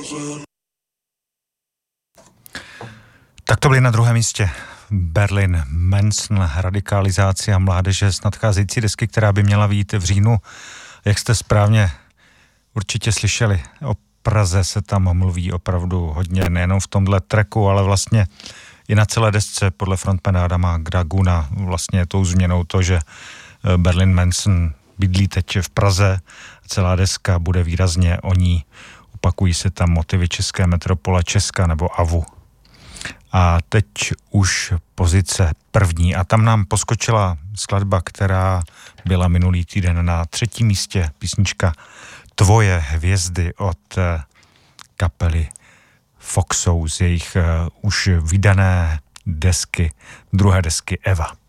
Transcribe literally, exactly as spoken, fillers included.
Tak to byly na druhém místě Berlin Manson, radikalizace a mládeže z nadcházející desky, která by měla vyjít v říjnu. Jak jste správně určitě slyšeli, o Praze se tam mluví opravdu hodně, nejenom v tomhle tracku, ale vlastně i na celé desce podle frontmana Adama Draguna vlastně tou změnou to, že Berlin Manson bydlí teď v Praze, celá deska bude výrazně o ní, opakují se tam motivy české metropole, Česka nebo Avu. A teď už pozice první a tam nám poskočila skladba, která byla minulý týden na třetím místě, písnička Tvoje hvězdy od kapely Foxou z jejich už vydané desky, druhé desky Eva.